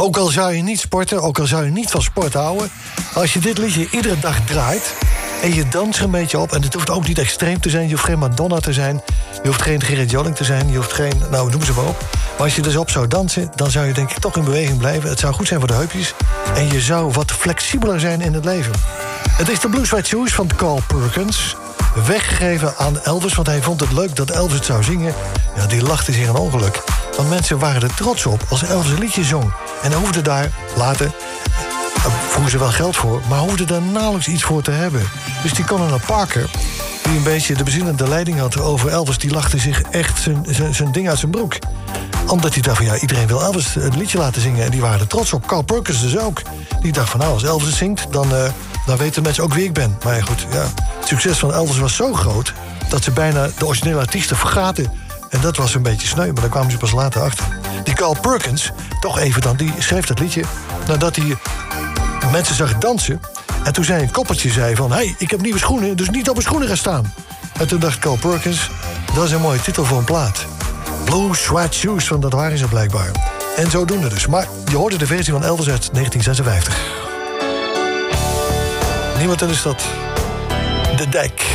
Ook al zou je niet sporten, ook al zou je niet van sport houden, als je dit liedje iedere dag draait en je danst er een beetje op, en het hoeft ook niet extreem te zijn, je hoeft geen Madonna te zijn, je hoeft geen Gerrit Joling te zijn, je hoeft geen, nou noem ze maar op. Maar als je dus op zou dansen, dan zou je denk ik toch in beweging blijven. Het zou goed zijn voor de heupjes en je zou wat flexibeler zijn in het leven. Het is de Blue Suede Shoes van Carl Perkins, weggegeven aan Elvis, want hij vond het leuk dat Elvis het zou zingen. Ja, die lachte zich een ongeluk. Want mensen waren er trots op als Elvis een liedje zong. En dan hoefde daar later, vroegen ze wel geld voor, maar hoefde daar nauwelijks iets voor te hebben. Dus die Colonel Parker, die een beetje de bezielende leiding had over Elvis, die lachte zich echt zijn ding uit zijn broek. Omdat hij dacht van ja, iedereen wil Elvis het liedje laten zingen. En die waren er trots op. Carl Perkins dus ook. Die dacht van nou, als Elvis het zingt, dan weten mensen ook wie ik ben. Maar ja, goed, ja, het succes van Elvis was zo groot dat ze bijna de originele artiesten vergaten. En dat was een beetje sneu, maar daar kwamen ze pas later achter. Die Carl Perkins, toch even dan, die schreef dat liedje nadat hij mensen zag dansen. En toen zei een koppeltje zei van, hey, ik heb nieuwe schoenen, dus niet op mijn schoenen gaan staan. En toen dacht Carl Perkins, dat is een mooie titel voor een plaat. Blue Suede Shoes, want dat waren ze blijkbaar. En zodoende dus. Maar je hoorde de versie van Elvis uit 1956. Niemand is dat. De Dijk.